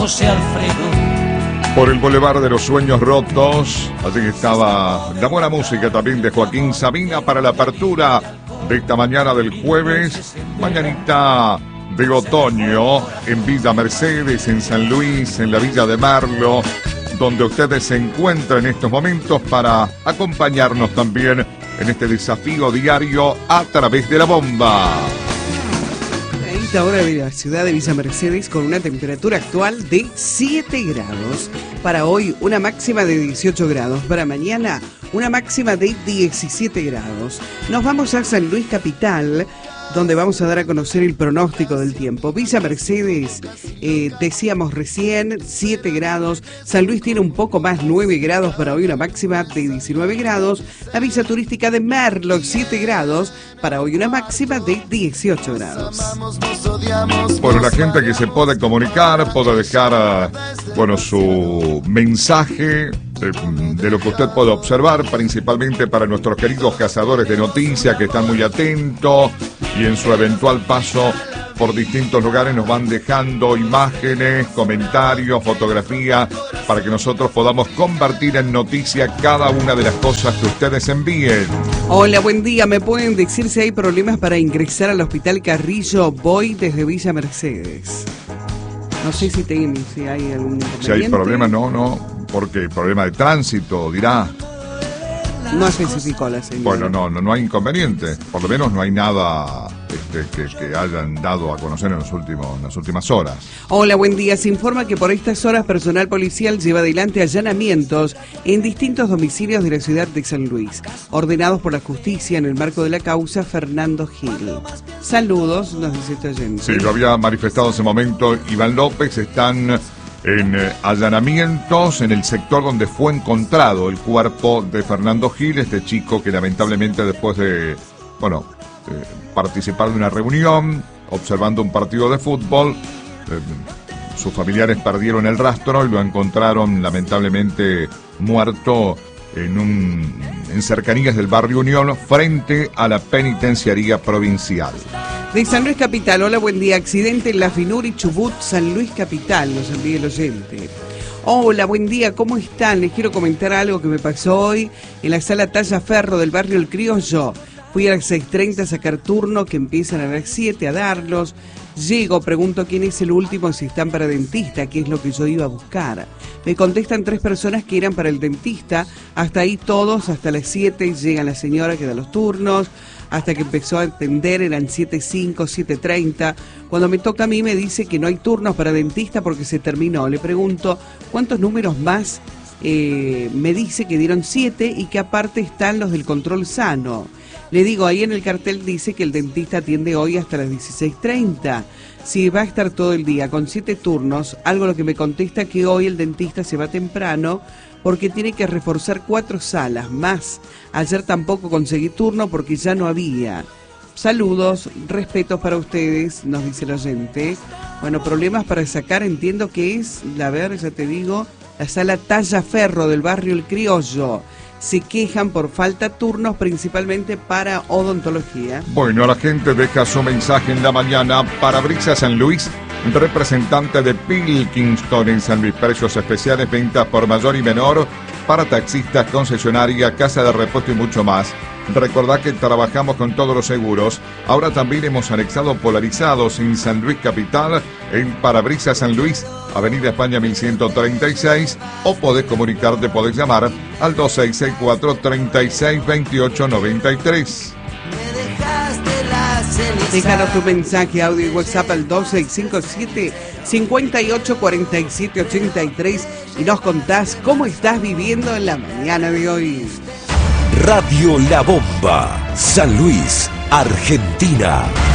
José Alfredo. Por el Boulevard de los Sueños Rotos, allí estaba la buena música también de Joaquín Sabina para la apertura de esta mañana del jueves, mañanita de otoño en Villa Mercedes, en San Luis, en la Villa de Merlo, donde ustedes se encuentran en estos momentos para acompañarnos también en este desafío diario a través de la bomba. A esta hora de la ciudad de Villa Mercedes con una temperatura actual de 7 grados. Para hoy una máxima de 18 grados. Para mañana una máxima de 17 grados. Nos vamos a San Luis Capital, donde vamos a dar a conocer el pronóstico del tiempo. Villa Mercedes, decíamos recién, 7 grados. San Luis tiene un poco más, 9 grados para hoy, una máxima de 19 grados. La Villa Turística de Merlo, 7 grados, para hoy una máxima de 18 grados. Bueno, la gente que se puede comunicar, puede dejar, su mensaje de lo que usted puede observar, principalmente para nuestros queridos cazadores de noticias que están muy atentos y en su eventual paso por distintos lugares nos van dejando imágenes, comentarios, fotografías para que nosotros podamos convertir en noticia cada una de las cosas que ustedes envíen. Hola, buen día. ¿Me pueden decir si hay problemas para ingresar al Hospital Carrillo? Voy desde Villa Mercedes. No sé si hay algún inconveniente. Si hay problemas, no, porque problema de tránsito, dirá. No especificó la señora. Bueno, no hay inconveniente. Por lo menos no hay nada que hayan dado a conocer en las últimas horas. Hola, buen día. Se informa que por estas horas personal policial lleva adelante allanamientos en distintos domicilios de la ciudad de San Luis, ordenados por la justicia en el marco de la causa Fernando Gil. Saludos, nos dice este oyente. Sí, lo había manifestado en ese momento Iván López. Están en allanamientos en el sector donde fue encontrado el cuerpo de Fernando Gil, este chico que lamentablemente después de participar de una reunión, observando un partido de fútbol, sus familiares perdieron el rastro y lo encontraron lamentablemente muerto en cercanías del barrio Unión, frente a la penitenciaría provincial. De San Luis Capital, hola, buen día. Accidente en La Finur y Chubut, San Luis Capital, nos envía el oyente. Hola, buen día, ¿cómo están? Les quiero comentar algo que me pasó hoy en la sala Tallaferro del barrio El Criollo. Fui a las 6:30 a sacar turno, que empiezan a las 7 a darlos. Llego, pregunto quién es el último, si están para dentista, que es lo que yo iba a buscar. Me contestan 3 personas que eran para el dentista. Hasta ahí todos, hasta las 7 llega la señora que da los turnos. Hasta que empezó a atender eran 7:05, 7:30. Cuando me toca a mí me dice que no hay turnos para dentista porque se terminó. Le pregunto cuántos números más. Me dice que dieron 7 y que aparte están los del control sano. Le digo, ahí en el cartel dice que el dentista atiende hoy hasta las 16:30. Si va a estar todo el día con 7 turnos, algo lo que me contesta que hoy el dentista se va temprano porque tiene que reforzar 4 salas más. Ayer tampoco conseguí turno porque ya no había. Saludos, respetos para ustedes, nos dice el oyente. Bueno, problemas para sacar, entiendo que es, ya te digo, la sala Tallaferro del barrio El Criollo. Se quejan por falta de turnos, principalmente para odontología. Bueno, la gente deja su mensaje en la mañana. Parabrisas San Luis, representante de Pilkington en San Luis. Precios especiales, ventas por mayor y menor para taxistas, concesionaria, casa de repuesto y mucho más. Recordad que trabajamos con todos los seguros. Ahora también hemos anexado polarizados en San Luis Capital, en Parabrisas San Luis, Avenida España 1136, o podés comunicarte, podés llamar al 2664-362893. Déjanos tu mensaje, audio y WhatsApp al 2657-584783 y nos contás cómo estás viviendo en la mañana de hoy. Radio La Bomba, San Luis, Argentina.